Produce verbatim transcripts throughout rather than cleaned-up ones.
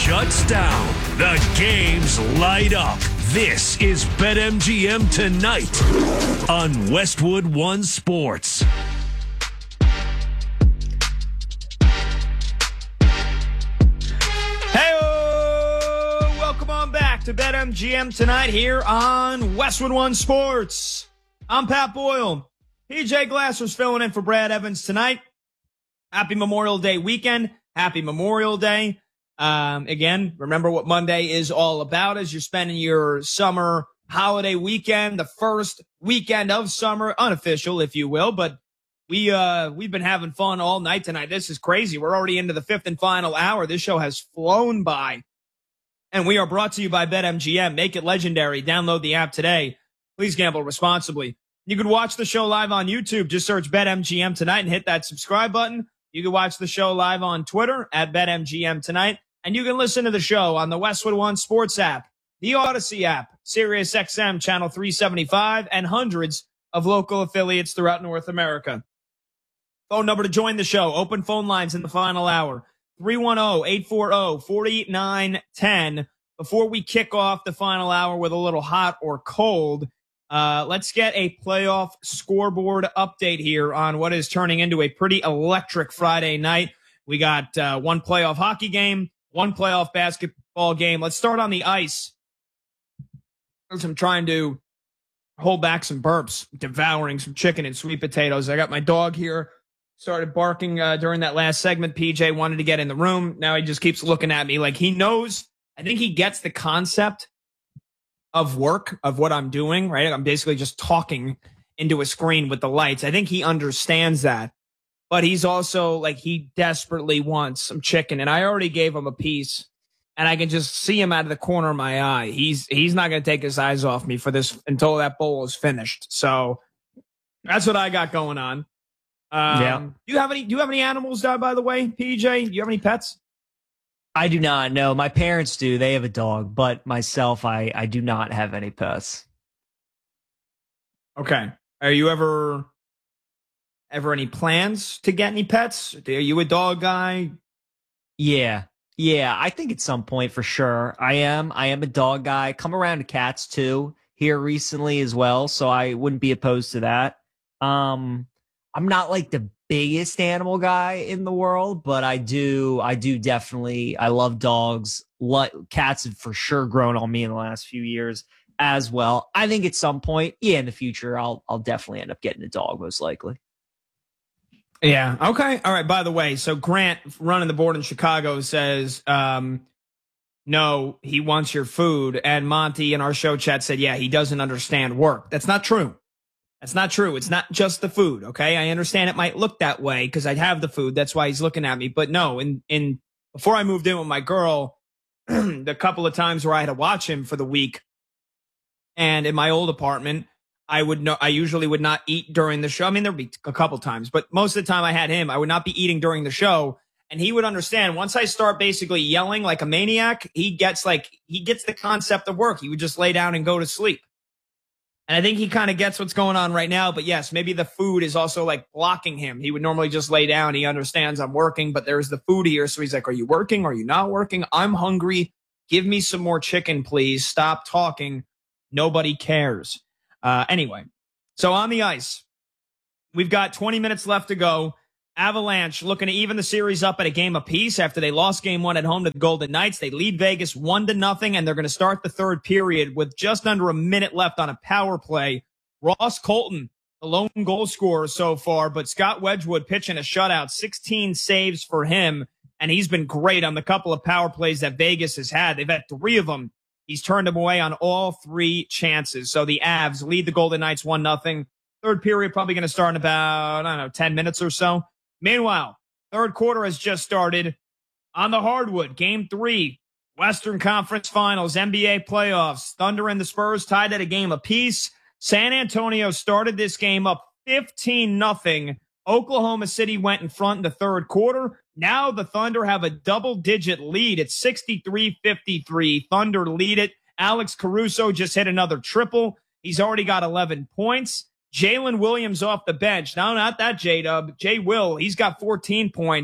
shuts down. The games light up. This is BetMGM Tonight on Westwood One Sports. Hey, welcome on back to BetMGM Tonight here on Westwood One Sports. I'm Pat Boyle. P J Glasser's filling in for Brad Evans tonight. Happy Memorial Day weekend. Happy Memorial Day. Um, again, remember what Monday is all about as you're spending your summer holiday weekend, the first weekend of summer, unofficial, if you will. But we, uh, we've been having fun all night tonight. This is crazy. We're already into the fifth and final hour. This show has flown by. And we are brought to you by BetMGM. Make it legendary. Download the app today. Please gamble responsibly. You can watch the show live on YouTube. Just search BetMGM Tonight and hit that subscribe button. You can watch the show live on Twitter at BetMGM Tonight. And you can listen to the show on the Westwood One Sports app, the Odyssey app, Sirius X M Channel three seventy-five, and hundreds of local affiliates throughout North America. Phone number to join the show. Open phone lines in the final hour. three one zero, eight four zero, four nine one zero. Before we kick off the final hour with a little hot or cold, uh, let's get a playoff scoreboard update here on what is turning into a pretty electric Friday night. We got uh, one playoff hockey game, one playoff basketball game. Let's start on the ice. As I'm trying to hold back some burps, devouring some chicken and sweet potatoes. I got my dog here. Started barking uh, during that last segment. P J wanted to get in the room. Now he just keeps looking at me like he knows. I think he gets the concept of work, of what I'm doing, right? I'm basically just talking into a screen with the lights. I think he understands that. But he's also like, he desperately wants some chicken. And I already gave him a piece. And I can just see him out of the corner of my eye. He's he's not going to take his eyes off me for this until that bowl is finished. So that's what I got going on. Um, yeah. Do you have any? Do you have any animals, uh, by the way, P J? Do you have any pets? I do not. No, my parents do. They have a dog, but myself, I I do not have any pets. Okay. Are you ever ever any plans to get any pets? Are you a dog guy? Yeah. Yeah, I think at some point for sure. I am. I am a dog guy. Come around to cats too here recently as well, so I wouldn't be opposed to that. Um, I'm not like the biggest animal guy in the world, but I do. I do definitely. I love dogs. Lo- cats have for sure grown on me in the last few years as well. I think at some point, yeah, in the future, I'll I'll definitely end up getting a dog most likely. Yeah. Okay. All right. By the way, so Grant running the board in Chicago says, um, no, he wants your food. And Monty in our show chat said, yeah, he doesn't understand work. That's not true. That's not true. It's not just the food. Okay. I understand it might look that way because I have the food. That's why he's looking at me. But no, in, in, before I moved in with my girl, the couple of times where I had to watch him for the week and in my old apartment, I would know, I usually would not eat during the show. I mean, there'd be a couple times, but most of the time I had him, I would not be eating during the show. And he would understand once I start basically yelling like a maniac, he gets like, he gets the concept of work. He would just lay down and go to sleep. And I think he kind of gets what's going on right now. But yes, maybe the food is also like blocking him. He would normally just lay down. He understands I'm working, but there's the food here. So he's like, are you working? Are you not working? I'm hungry. Give me some more chicken, please. Stop talking. Nobody cares. Uh, anyway, so on the ice, we've got twenty minutes left to go. Avalanche looking to even the series up at a game apiece after they lost game one at home to the Golden Knights. They lead Vegas one to nothing, and they're going to start the third period with just under a minute left on a power play. Ross Colton, the lone goal scorer so far, but Scott Wedgwood pitching a shutout, sixteen saves for him, and he's been great on the couple of power plays that Vegas has had. They've had three of them. He's turned them away on all three chances. So the Avs lead the Golden Knights one nothing. Third period probably going to start in about, I don't know, ten minutes or so. Meanwhile, third quarter has just started on the hardwood. Game three, Western Conference Finals, N B A playoffs. Thunder and the Spurs tied at a game apiece. San Antonio started this game up fifteen nothing. Oklahoma City went in front in the third quarter. Now the Thunder have a double-digit lead. It's sixty-three fifty-three. Thunder lead it. Alex Caruso just hit another triple. He's already got eleven points. Jalen Williams off the bench. No, not that J-Dub. J. Will, he's got fourteen points.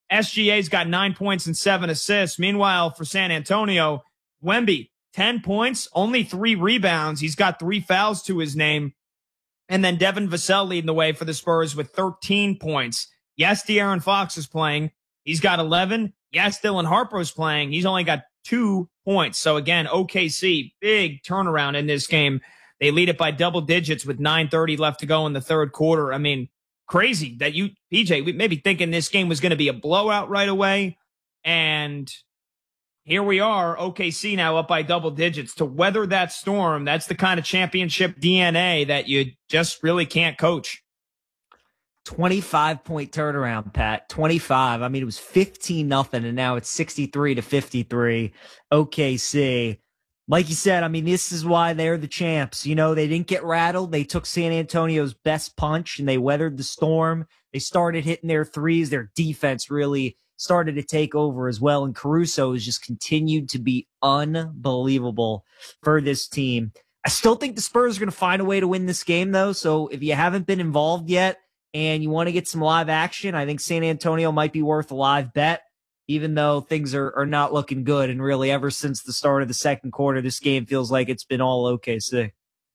S G A's got nine points and seven assists. Meanwhile, for San Antonio, Wemby, ten points, only three rebounds. He's got three fouls to his name. And then Devin Vassell leading the way for the Spurs with thirteen points. Yes, De'Aaron Fox is playing. He's got eleven. Yes, Dylan Harper's playing. He's only got two points. So again, O K C, big turnaround in this game. They lead it by double digits with nine thirty left to go in the third quarter. I mean, crazy that you, P J, we maybe thinking this game was going to be a blowout right away. And here we are, O K C now up by double digits. To weather that storm, that's the kind of championship D N A that you just really can't coach. twenty-five point turnaround, Pat. twenty-five. I mean, it was fifteen nothing, and now it's sixty-three to fifty-three. O K C. Like you said, I mean, this is why they're the champs. You know, they didn't get rattled. They took San Antonio's best punch, and they weathered the storm. They started hitting their threes. Their defense really started to take over as well, and Caruso has just continued to be unbelievable for this team. I still think the Spurs are going to find a way to win this game, though, so if you haven't been involved yet and you want to get some live action, I think San Antonio might be worth a live bet, even though things are, are not looking good. And really, ever since the start of the second quarter, this game feels like it's been all O K C.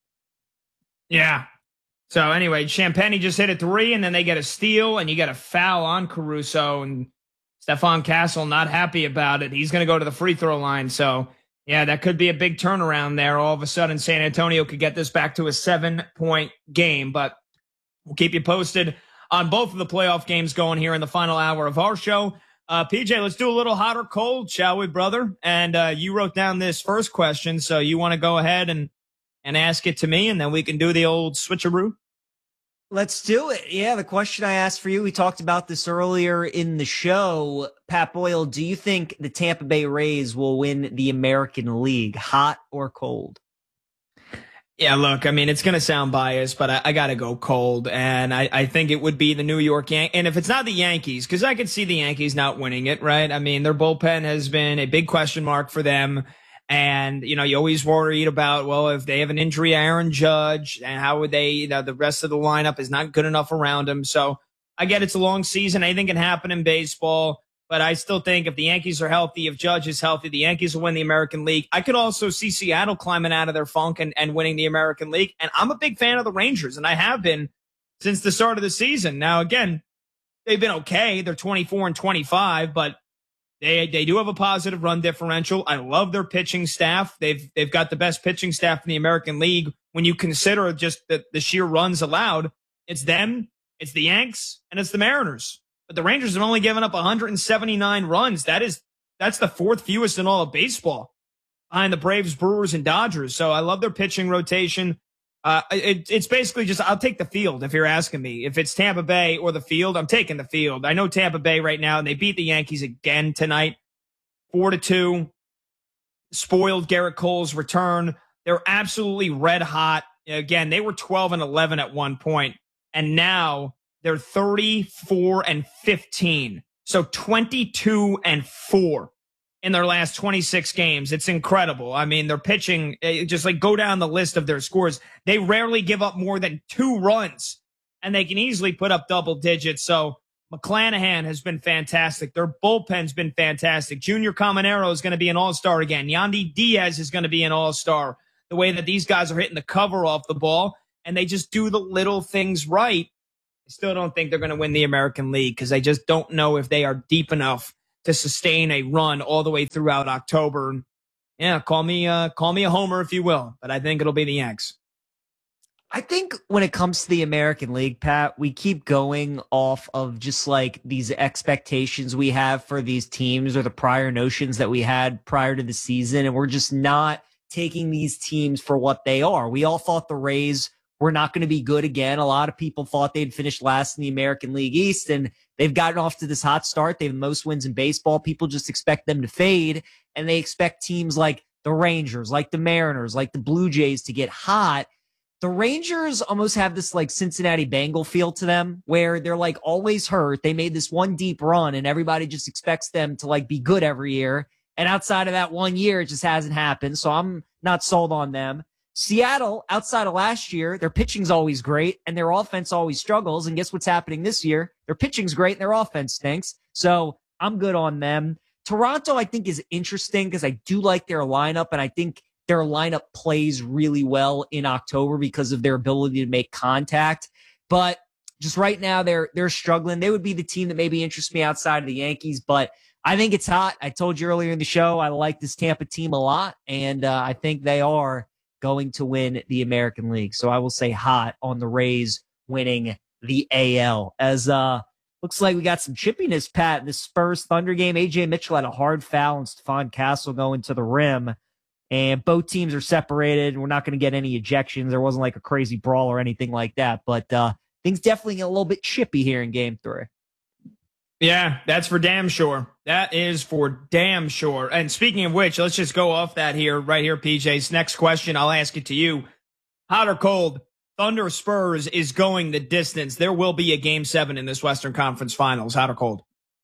Yeah. So anyway, Champagny just hit a three, and then they get a steal, and you get a foul on Caruso, and Stephon Castle not happy about it. He's going to go to the free throw line. So, yeah, that could be a big turnaround there. All of a sudden, San Antonio could get this back to a seven-point game. But we'll keep you posted on both of the playoff games going here in the final hour of our show. Uh, P J, let's do a little hot or cold, shall we, brother? And uh, you wrote down this first question, so you want to go ahead and, and ask it to me, and then we can do the old switcheroo? Let's do it. Yeah, the question I asked for you, we talked about this earlier in the show. Pat Boyle, do you think the Tampa Bay Rays will win the American League, hot or cold? Yeah, look, I mean, it's going to sound biased, but I, I got to go cold. And I, I think it would be the New York Yankees. And if it's not the Yankees, because I could see the Yankees not winning it, right? I mean, their bullpen has been a big question mark for them. And, you know, you always worried about, well, if they have an injury, Aaron Judge, and how would they, you know, the rest of the lineup is not good enough around him. So I get it's a long season. Anything can happen in baseball. But I still think if the Yankees are healthy, if Judge is healthy, the Yankees will win the American League. I could also see Seattle climbing out of their funk and, and winning the American League. And I'm a big fan of the Rangers, and I have been since the start of the season. Now, again, they've been okay. They're twenty-four and twenty-five, but they they do have a positive run differential. I love their pitching staff. They've they've got the best pitching staff in the American League. When you consider just the, the sheer runs allowed, it's them, it's the Yanks, and it's the Mariners. But the Rangers have only given up one hundred seventy-nine runs. That is, that's the fourth fewest in all of baseball behind the Braves, Brewers, and Dodgers. So I love their pitching rotation. Uh, it, it's basically just, I'll take the field if you're asking me. If it's Tampa Bay or the field, I'm taking the field. I know Tampa Bay right now, and they beat the Yankees again tonight, four to two. Spoiled Garrett Cole's return. They're absolutely red hot. Again, they were twelve and eleven at one point, and now they're thirty-four and fifteen. So twenty-two and four in their last twenty-six games. It's incredible. I mean, they're pitching, just like go down the list of their scores. They rarely give up more than two runs, and they can easily put up double digits. So McClanahan has been fantastic. Their bullpen's been fantastic. Junior Caminero is going to be an all-star again. Yandy Diaz is going to be an all-star. The way that these guys are hitting the cover off the ball, and they just do the little things right. I still don't think they're going to win the American League because I just don't know if they are deep enough to sustain a run all the way throughout October. Yeah, call me, uh, call me a homer if you will, but I think it'll be the Yanks. I think when it comes to the American League, Pat, we keep going off of just like these expectations we have for these teams or the prior notions that we had prior to the season, and we're just not taking these teams for what they are. We all thought the Rays were not going to be good again. A lot of people thought they'd finish last in the American League East, and they've gotten off to this hot start. They have the most wins in baseball. People just expect them to fade, and they expect teams like the Rangers, like the Mariners, like the Blue Jays to get hot. The Rangers almost have this like Cincinnati Bengal feel to them where they're like always hurt. They made this one deep run and everybody just expects them to like be good every year. And outside of that one year, it just hasn't happened. So I'm not sold on them. Seattle, outside of last year, their pitching's always great and their offense always struggles. And guess what's happening this year? Their pitching's great and their offense stinks. So I'm good on them. Toronto, I think, is interesting because I do like their lineup, and I think their lineup plays really well in October because of their ability to make contact. But just right now, they're they're struggling. They would be the team that maybe interests me outside of the Yankees, but I think it's hot. I told you earlier in the show, I like this Tampa team a lot, and uh, I think they are going to win the American League. So I will say hot on the Rays winning the A L. As uh, looks like we got some chippiness, Pat, in the Spurs Thunder game. A J Mitchell had a hard foul and Stephon Castle going to the rim, and both teams are separated. We're not going to get any ejections. There wasn't like a crazy brawl or anything like that, but uh, things definitely get a little bit chippy here in game three. Yeah, that's for damn sure. That is for damn sure. And speaking of which, let's just go off that here, right here, P J's next question. I'll ask it to you. Hot or cold? Thunder Spurs is going the distance. There will be a game seven in this Western Conference Finals. Hot or cold?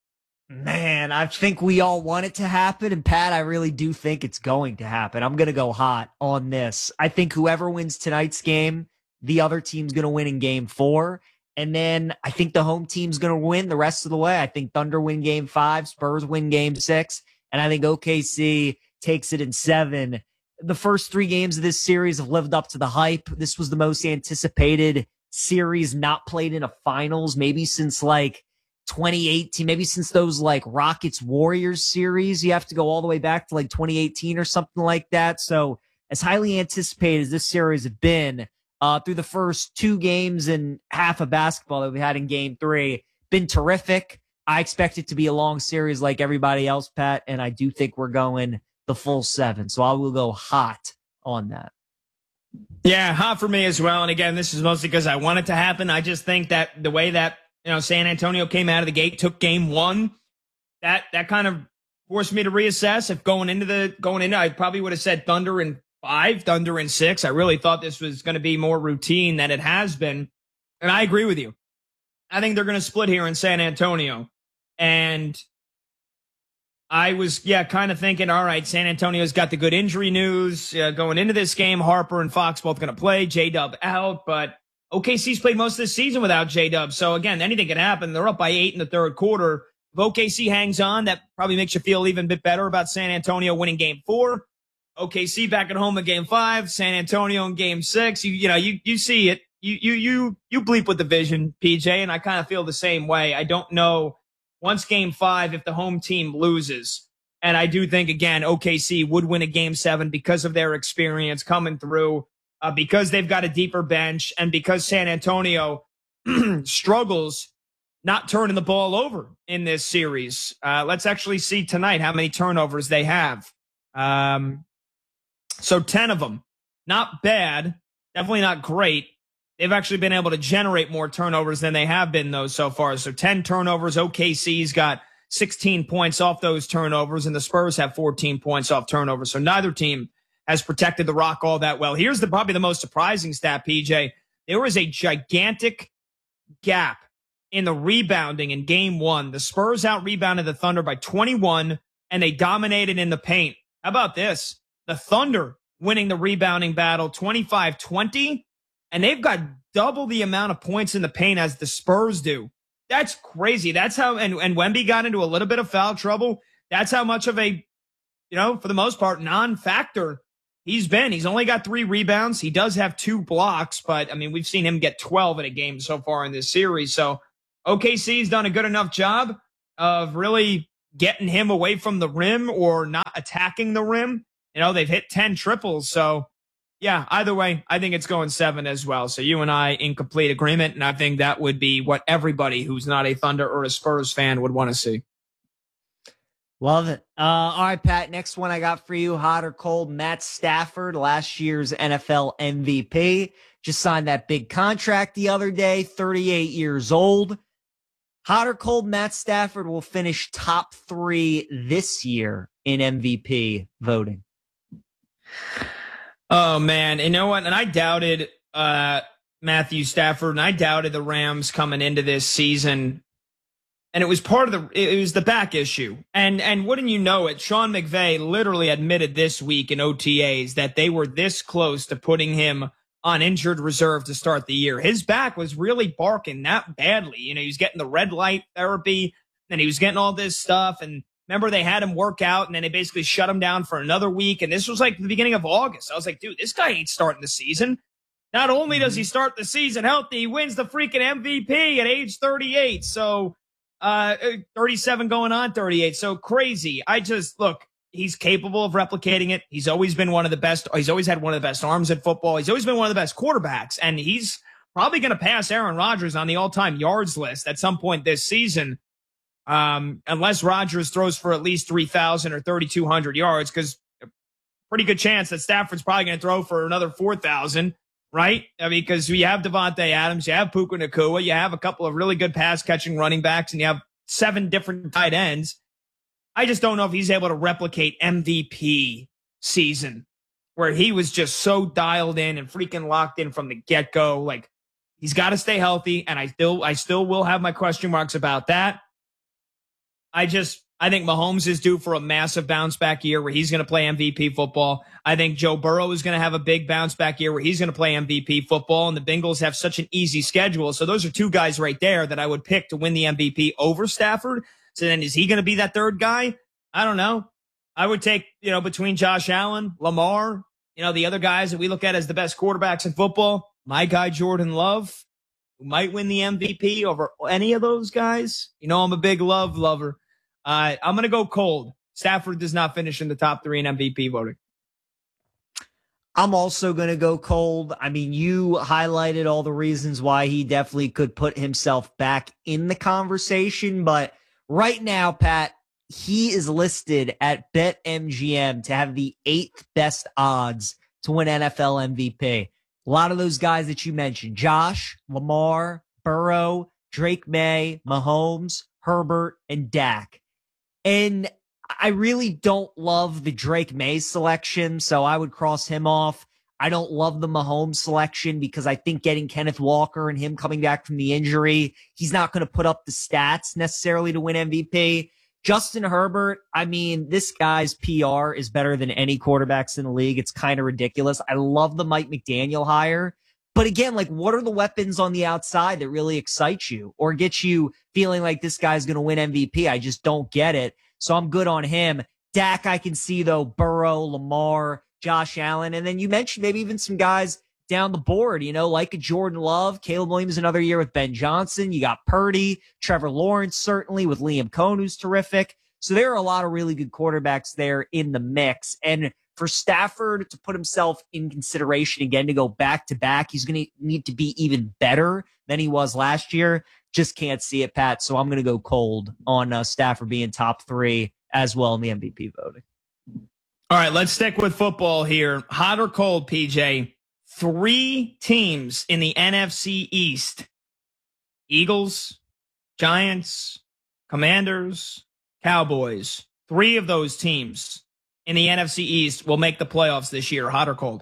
Man, I think we all want it to happen. And Pat, I really do think it's going to happen. I'm going to go hot on this. I think whoever wins tonight's game, the other team's going to win in game four. And then I think the home team's going to win the rest of the way. I think Thunder win game five, Spurs win game six, and I think O K C takes it in seven. The first three games of this series have lived up to the hype. This was the most anticipated series not played in a finals, maybe since like twenty eighteen, maybe since those like Rockets Warriors series. You have to go all the way back to like twenty eighteen or something like that. So as highly anticipated as this series have been, Uh, through the first two games and half of basketball that we had in game three, been terrific. I expect it to be a long series like everybody else, Pat, and I do think we're going the full seven. So I will go hot on that. Yeah, hot for me as well. And again, this is mostly because I want it to happen. I just think that the way that, you know, San Antonio came out of the gate, took game one, that that kind of forced me to reassess. If going into the going into, I probably would have said Thunder and five, Thunder in six. I really thought this was going to be more routine than it has been. And I agree with you. I think they're going to split here in San Antonio. And I was, yeah, kind of thinking, all right, San Antonio's got the good injury news uh, going into this game. Harper and Fox both going to play. J-Dub out, but O K C's played most of the season without J-Dub. So again, anything can happen. They're up by eight in the third quarter. If O K C hangs on, that probably makes you feel even a bit better about San Antonio winning game four. O K C back at home in game five, San Antonio in game six. You, you know, you, you see it. You, you, you, you bleep with the vision, P J, and I kind of feel the same way. I don't know once game five if the home team loses. And I do think, again, O K C would win a game seven because of their experience coming through, uh, because they've got a deeper bench, and because San Antonio struggles not turning the ball over in this series. Uh, let's actually see tonight how many turnovers they have. Um, So ten of them, not bad, definitely not great. They've actually been able to generate more turnovers than they have been, though, so far. So ten turnovers. O K C's got sixteen points off those turnovers, and the Spurs have fourteen points off turnovers. So neither team has protected the rock all that well. Here's the probably the most surprising stat, P J. There was a gigantic gap in the rebounding in game one. The Spurs out-rebounded the Thunder by twenty-one, and they dominated in the paint. How about this? The Thunder winning the rebounding battle twenty-five twenty, and they've got double the amount of points in the paint as the Spurs do. That's crazy. That's how, and, and Wemby got into a little bit of foul trouble. That's how much of a, you know, for the most part, non-factor he's been. He's only got three rebounds. He does have two blocks, but I mean, we've seen him get twelve in a game so far in this series. So O K C's done a good enough job of really getting him away from the rim or not attacking the rim. You know, they've hit ten triples. So, yeah, either way, I think it's going seven as well. So you and I in complete agreement, and I think that would be what everybody who's not a Thunder or a Spurs fan would want to see. Love it. Uh, all right, Pat, next one I got for you, hot or cold, Matt Stafford, last year's N F L M V P. Just signed that big contract the other day, thirty-eight years old. Hot or cold, Matt Stafford will finish top three this year in M V P voting. Oh, man. You know what? And I doubted uh, Matthew Stafford, and I doubted the Rams coming into this season. And it was part of the, it was the back issue. And, and wouldn't you know it, Sean McVay literally admitted this week in O T As that they were this close to putting him on injured reserve to start the year. His back was really barking that badly. You know, he was getting the red light therapy. and he was getting all this stuff. And remember, they had him work out, and then they basically shut him down for another week. And this was like the beginning of August. I was like, dude, this guy ain't starting the season. Not only does he start the season healthy, he wins the freaking M V P at age thirty-eight. So, uh, thirty-seven going on thirty-eight. So crazy. I just, look, he's capable of replicating it. He's always been one of the best. He's always had one of the best arms at football. He's always been one of the best quarterbacks. And he's probably going to pass Aaron Rodgers on the all-time yards list at some point this season. Um, unless Rodgers throws for at least three thousand or thirty-two hundred yards, because pretty good chance that Stafford's probably going to throw for another four thousand. Right? I mean, because you have Devontae Adams, you have Puka Nacua, you have a couple of really good pass-catching running backs, and you have seven different tight ends. I just don't know if he's able to replicate M V P season, where he was just so dialed in and freaking locked in from the get-go. Like, he's got to stay healthy, and I still, I still will have my question marks about that. I just, I think Mahomes is due for a massive bounce back year where he's going to play M V P football. I think Joe Burrow is going to have a big bounce back year where he's going to play M V P football, and the Bengals have such an easy schedule. So those are two guys right there that I would pick to win the M V P over Stafford. So then is he going to be that third guy? I don't know. I would take, you know, between Josh Allen, Lamar, you know, the other guys that we look at as the best quarterbacks in football, my guy Jordan Love, who might win the M V P over any of those guys. You know, I'm a big Love lover. Uh, I'm going to go cold. Stafford does not finish in the top three in M V P voting. I'm also going to go cold. I mean, you highlighted all the reasons why he definitely could put himself back in the conversation. But right now, Pat, he is listed at BetMGM to have the eighth best odds to win N F L M V P. A lot of those guys that you mentioned, Josh, Lamar, Burrow, Drake May, Mahomes, Herbert, and Dak. And I really don't love the Drake May selection, so I would cross him off. I don't love the Mahomes selection because I think getting Kenneth Walker and him coming back from the injury, he's not going to put up the stats necessarily to win M V P. Justin Herbert, I mean, this guy's P R is better than any quarterbacks in the league. It's kind of ridiculous. I love the Mike McDaniel hire. But again, like, what are the weapons on the outside that really excite you or get you feeling like this guy's going to win M V P? I just don't get it. So I'm good on him. Dak, I can see, though, Burrow, Lamar, Josh Allen. And then you mentioned maybe even some guys down the board, you know, like a Jordan Love, Caleb Williams another year with Ben Johnson. You got Purdy, Trevor Lawrence, certainly with Liam Cohn, who's terrific. So there are a lot of really good quarterbacks there in the mix. And for Stafford to put himself in consideration again to go back to back, he's going to need to be even better than he was last year. Just can't see it, Pat. So I'm going to go cold on uh, Stafford being top three as well in the M V P voting. All right, let's stick with football here. Hot or cold, P J? Three teams in the N F C East. Eagles, Giants, Commanders, Cowboys. Three of those teams in the N F C East will make the playoffs this year. Hot or cold?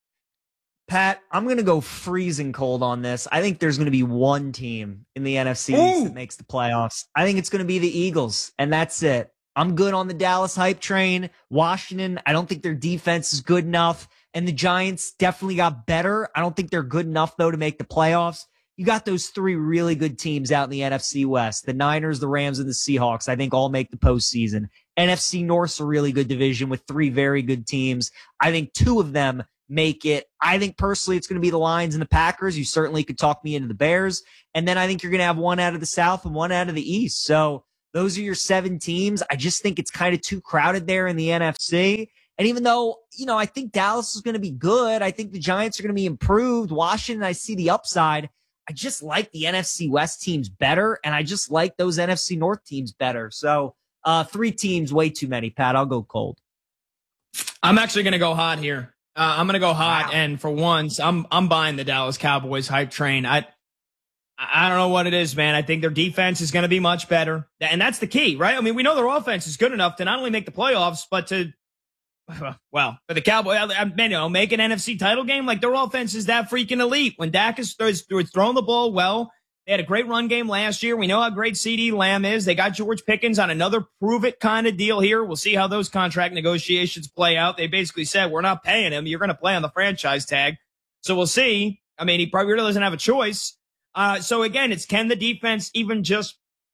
Pat, I'm going to go freezing cold on this. I think there's going to be one team in the N F C Ooh. East that makes the playoffs. I think it's going to be the Eagles, and that's it. I'm good on the Dallas hype train. Washington, I don't think their defense is good enough, and the Giants definitely got better. I don't think they're good enough, though, to make the playoffs. You got those three really good teams out in the N F C West. The Niners, the Rams, and the Seahawks, I think all make the postseason. N F C North's a really good division with three very good teams. I think two of them make it. I think personally it's going to be the Lions and the Packers. You certainly could talk me into the Bears. And then I think you're going to have one out of the South and one out of the East. So those are your seven teams. I just think it's kind of too crowded there in the N F C. And even though, you know, I think Dallas is going to be good, I think the Giants are going to be improved. Washington, I see the upside. I just like the N F C West teams better, and I just like those N F C North teams better. So uh, three teams, way too many, Pat. I'll go cold. I'm actually going to go hot here. Uh, I'm going to go hot, Wow. and for once, I'm I'm buying the Dallas Cowboys hype train. I I don't know what it is, man. I think their defense is going to be much better, and that's the key, right? I mean, we know their offense is good enough to not only make the playoffs, but to, well, for the Cowboys, I mean, you know, make an N F C title game. Like, their offense is that freaking elite. When Dak is, is throwing the ball well, they had a great run game last year. We know how great CeeDee Lamb is. They got George Pickens on another prove-it kind of deal here. We'll see how those contract negotiations play out. They basically said, we're not paying him. You're going to play on the franchise tag. So we'll see. I mean, he probably really doesn't have a choice. Uh, so again, it's can the defense even just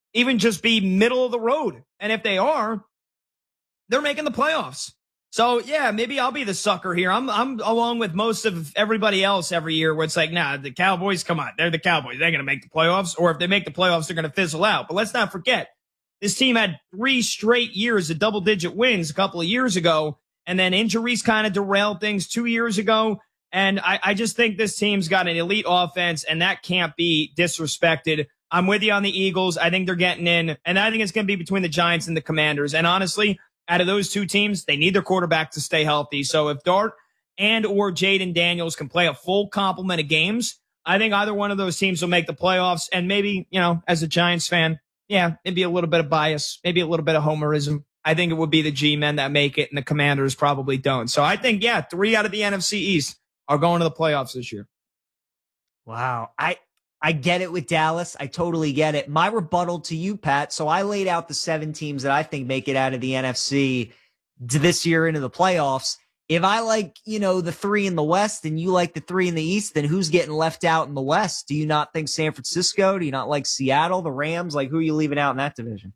even just be middle of the road. And if they are, they're making the playoffs. So yeah, maybe I'll be the sucker here. I'm I'm along with most of everybody else every year where it's like, nah, the Cowboys, come on, they're the Cowboys. They're going to make the playoffs. Or if they make the playoffs, they're going to fizzle out. But let's not forget, this team had three straight years of double-digit wins a couple of years ago, and then injuries kind of derailed things two years ago. And I, I just think this team's got an elite offense, and that can't be disrespected. I'm with you on the Eagles. I think they're getting in, and I think it's going to be between the Giants and the Commanders. And honestly, out of those two teams, they need their quarterback to stay healthy. So if Dart and or Jaden Daniels can play a full complement of games, I think either one of those teams will make the playoffs. And maybe, you know, as a Giants fan, yeah, maybe a little bit of bias, maybe a little bit of homerism. I think it would be the G-men that make it, and the Commanders probably don't. So I think, yeah, three out of the N F C East are going to the playoffs this year. Wow. I I get it with Dallas. I totally get it. My rebuttal to you, Pat. So I laid out the seven teams that I think make it out of the N F C to this year into the playoffs. If I like, you know, the three in the West and you like the three in the East, then who's getting left out in the West? Do you not think San Francisco? Do you not like Seattle, the Rams? Like, who are you leaving out in that division?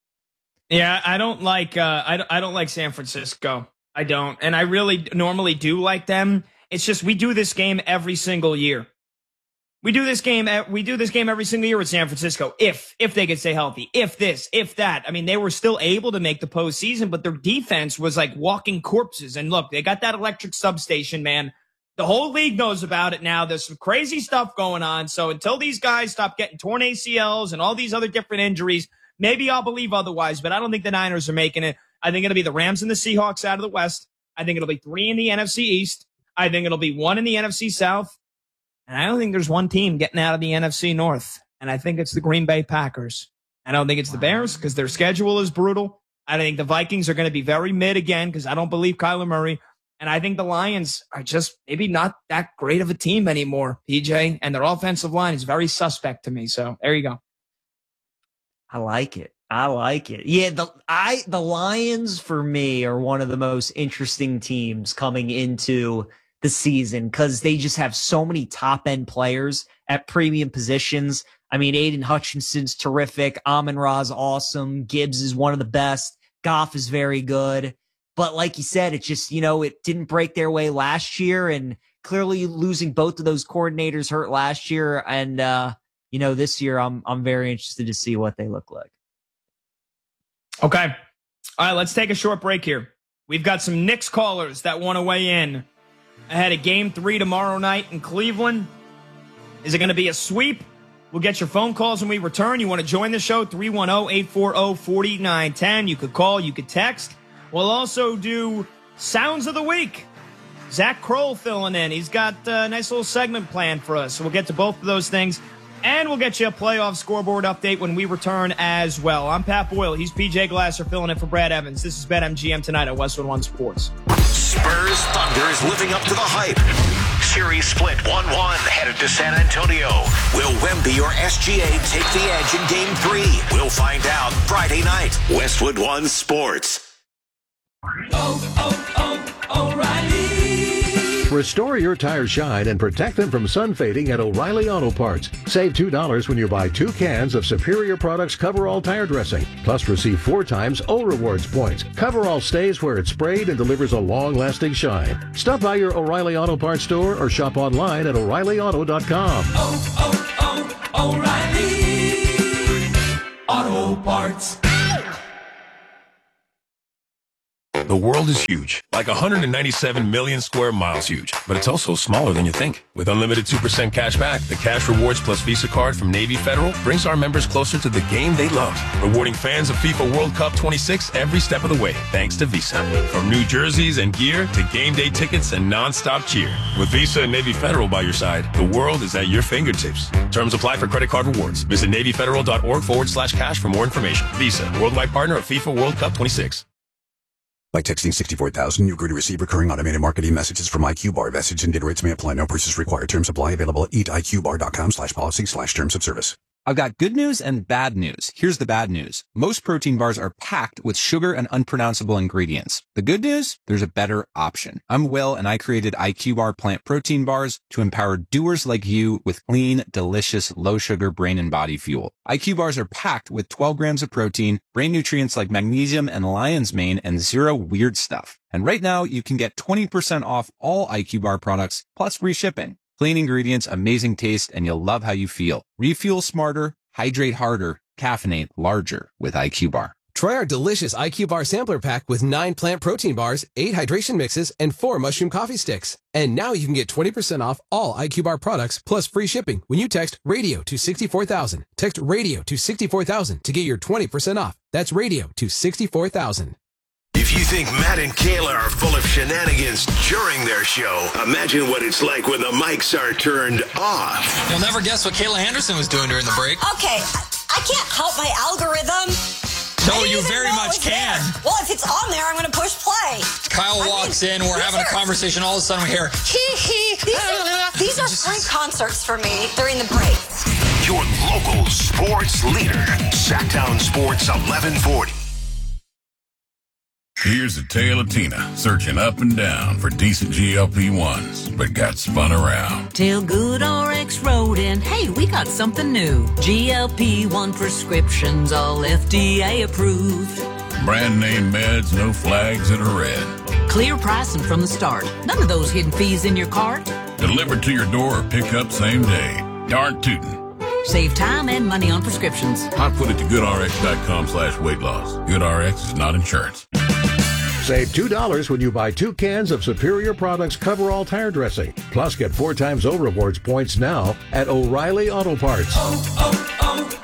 Yeah, I don't like, uh, I, I don't like San Francisco. I don't. And I really normally do like them. It's just, we do this game every single year. We do this game. We do this game every single year with San Francisco. If if they could stay healthy, if this, if that. I mean, they were still able to make the postseason, but their defense was like walking corpses. And look, they got that electric substation, man. The whole league knows about it now. There's some crazy stuff going on. So until these guys stop getting torn A C Ls and all these other different injuries, maybe I'll believe otherwise. But I don't think the Niners are making it. I think it'll be the Rams and the Seahawks out of the West. I think it'll be three in the N F C East. I think it'll be one in the N F C South. And I don't think there's one team getting out of the N F C North. And I think it's the Green Bay Packers. I don't think it's the Bears because their schedule is brutal. I think the Vikings are going to be very mid again because I don't believe Kyler Murray. And I think the Lions are just maybe not that great of a team anymore, P J. And their offensive line is very suspect to me. So there you go. I like it. I like it. Yeah, the I the Lions for me are one of the most interesting teams coming into the season because they just have so many top end players at premium positions. I mean, Aiden Hutchinson's terrific. Amon-Ra's awesome. Gibbs is one of the best. Goff is very good. But like you said, it just, you know, it didn't break their way last year, and clearly losing both of those coordinators hurt last year. And, uh, you know, this year I'm, I'm very interested to see what they look like. Okay. All right. Let's take a short break here. We've got some Knicks callers that want to weigh in ahead of game three tomorrow night in Cleveland. Is it going to be a sweep? We'll get your phone calls when we return. You want to join the show? three one zero, eight four zero, four nine one zero. You could call, you could text. We'll also do Sounds of the Week. Zach Kroll filling in. He's got a nice little segment planned for us. So we'll get to both of those things. And we'll get you a playoff scoreboard update when we return as well. I'm Pat Boyle. He's P J Glasser filling in for Brad Evans. This is BetMGM tonight at Westwood One Sports. Spurs Thunder is living up to the hype. Series split one one headed to San Antonio. Will Wemby or S G A take the edge in game three? We'll find out Friday night. Westwood One Sports. Oh, oh, oh, O'Reilly. Restore your tires shine and protect them from sun fading at O'Reilly Auto Parts. Save two dollars when you buy two cans of Superior Products Coverall tire dressing. Plus receive four times O Rewards points. Coverall stays where it's sprayed and delivers a long-lasting shine. Stop by your O'Reilly Auto Parts store or shop online at O'Reilly Auto dot com. Oh, oh, oh, O'Reilly Auto Parts. The world is huge, like one hundred ninety-seven million square miles huge, but it's also smaller than you think. With unlimited two percent cash back, the Cash Rewards Plus Visa card from Navy Federal brings our members closer to the game they love, rewarding fans of FIFA World Cup twenty-six every step of the way, thanks to Visa. From new jerseys and gear to game day tickets and non-stop cheer. With Visa and Navy Federal by your side, the world is at your fingertips. Terms apply for credit card rewards. Visit NavyFederal.org forward slash cash for more information. Visa, worldwide partner of FIFA World Cup twenty-six. By texting sixty-four thousand, you agree to receive recurring automated marketing messages from I Q Bar. Message and data rates may apply. No purchase required. Terms apply. Available at eat I Q bar dot com slash policy slash terms of service. I've got good news and bad news. Here's the bad news. Most protein bars are packed with sugar and unpronounceable ingredients. The good news? There's a better option. I'm Will, and I created I Q Bar plant protein bars to empower doers like you with clean, delicious, low-sugar brain and body fuel. I Q Bars are packed with twelve grams of protein, brain nutrients like magnesium and lion's mane, and zero weird stuff. And right now, you can get twenty percent off all I Q Bar products, plus free shipping. Clean ingredients, amazing taste, and you'll love how you feel. Refuel smarter, hydrate harder, caffeinate larger with I Q Bar. Try our delicious I Q Bar sampler pack with nine plant protein bars, eight hydration mixes, and four mushroom coffee sticks. And now you can get twenty percent off all I Q Bar products plus free shipping when you text RADIO to sixty-four thousand. Text RADIO to sixty-four thousand to get your twenty percent off. That's RADIO to sixty-four thousand. If you think Matt and Kayla are full of shenanigans during their show, imagine what it's like when the mics are turned off. You'll never guess what Kayla Anderson was doing during the break. Okay, I can't help my algorithm. No, you very much can. There. Well, if it's on there, I'm going to push play. Kyle I walks mean, in, we're having are, a conversation, all of a sudden we hear, hee hee. These are, these are free concerts for me during the break. Your local sports leader, Sacktown Sports eleven forty. Here's a tale of Tina searching up and down for decent G L P ones, but got spun around. Till Good R X wrote in, hey, we got something new. G L P one prescriptions, all F D A approved. Brand name meds, no flags that are red. Clear pricing from the start. None of those hidden fees in your cart. Delivered to your door or pick up same day. Darn tootin'. Save time and money on prescriptions. I'd put it to goodrx.com slash weight loss. GoodRx is not insurance. Save two dollars when you buy two cans of Superior Products Coverall Tire Dressing. Plus, get four times O Rewards points now at O'Reilly Auto Parts. Oh,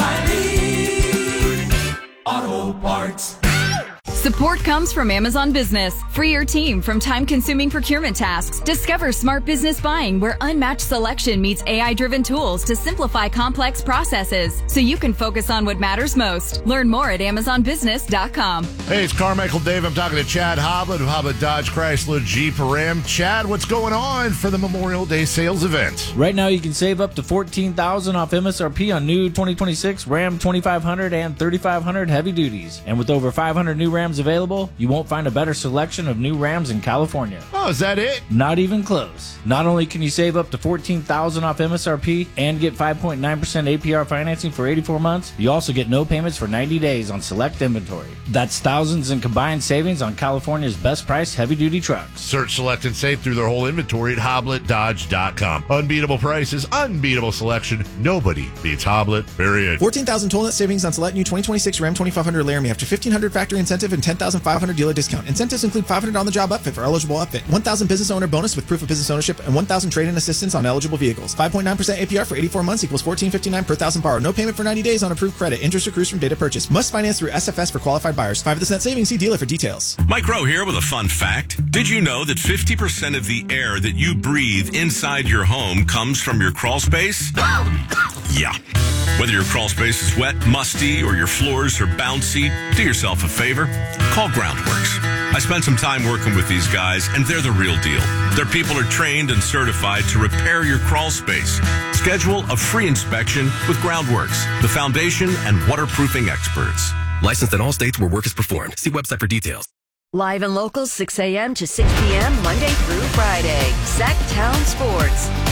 oh, oh, O'Reilly Auto Parts. Support comes from Amazon Business. Free your team from time-consuming procurement tasks. Discover smart business buying where unmatched selection meets A I-driven tools to simplify complex processes so you can focus on what matters most. Learn more at amazon business dot com. Hey, it's Carmichael Dave. I'm talking to Chad Hoblet of Hoblet Dodge Chrysler Jeep Ram. Chad, what's going on for the Memorial Day sales event? Right now, you can save up to fourteen thousand dollars off M S R P on new twenty twenty-six Ram twenty-five hundred and thirty-five hundred heavy duties. And with over five hundred new Rams available, you won't find a better selection of new Rams in California. Oh, is that it? Not even close. Not only can you save up to fourteen thousand dollars off M S R P and get five point nine percent A P R financing for eighty-four months, you also get no payments for ninety days on select inventory. That's thousands in combined savings on California's best priced heavy duty trucks. Search, select, and save through their whole inventory at hoblet dodge dot com. Unbeatable prices, unbeatable selection. Nobody beats Hoblet, period. fourteen thousand total net savings on select new twenty twenty-six Ram twenty-five hundred Laramie after fifteen hundred factory incentive and ten thousand five hundred dealer discount. Incentives include five hundred on the job upfit for eligible upfit, one thousand business owner bonus with proof of business ownership, and one thousand trade-in assistance on eligible vehicles. five point nine percent A P R for eighty-four months equals fourteen fifty-nine per thousand borrowed. No payment for ninety days on approved credit. Interest accrues from data purchase. Must finance through S F S for qualified buyers. five percent savings. See dealer for details. Mike Rowe here with a fun fact. Did you know that fifty percent of the air that you breathe inside your home comes from your crawl space? Yeah. Whether your crawl space is wet, musty, or your floors are bouncy, do yourself a favor. Call Groundworks. I spent some time working with these guys, and they're the real deal. Their people are trained and certified to repair your crawl space. Schedule a free inspection with Groundworks, the foundation and waterproofing experts. Licensed in all states where work is performed. See website for details. Live and local, six a.m. to six p.m. Monday through Friday. Sacktown Sports.